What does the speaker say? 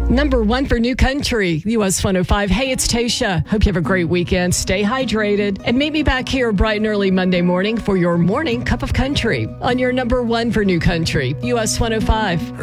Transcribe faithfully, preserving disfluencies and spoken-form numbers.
Number one for New Country, U S one oh five. Hey, it's Tasha. Hope you have a great weekend. Stay hydrated and meet me back here bright and early Monday morning for your morning cup of country on your number one for New Country, U S one oh five.